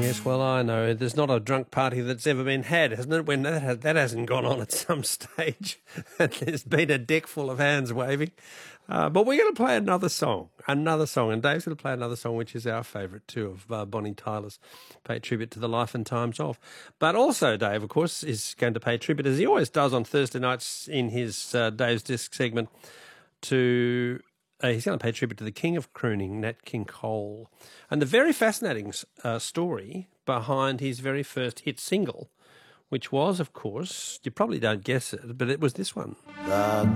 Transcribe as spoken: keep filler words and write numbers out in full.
Yes, well, I know. There's not a drunk party that's ever been had, hasn't it? When that, has, that hasn't gone on at some stage. And there's been a deck full of hands waving. Uh, but we're going to play another song, another song. And Dave's going to play another song, which is our favourite too, of uh, Bonnie Tyler's, pay tribute to the life and times of. But also, Dave, of course, is going to pay tribute, as he always does on Thursday nights in his uh, Dave's Disc segment, to... Uh, he's going to pay tribute to the king of crooning, Nat King Cole. And the very fascinating uh, story behind his very first hit single, which was, of course, you probably don't guess it, but it was this one. The